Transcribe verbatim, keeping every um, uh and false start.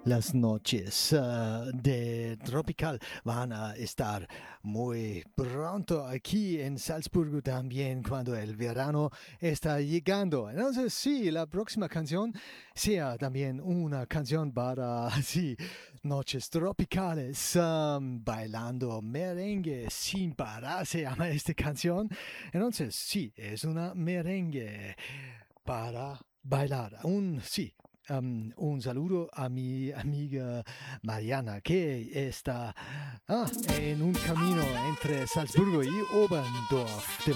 Las noches uh, de Tropical van a estar muy pronto aquí en Salzburgo también cuando el verano está llegando. Entonces, sí, la próxima canción sea también una canción para, sí, noches tropicales, um, bailando merengue sin parar, se llama esta canción. Entonces, sí, es una merengue para bailar. Un, sí, Um, un saludo a mi amiga Mariana que está ah, en un camino entre Salzburgo y Oberndorf.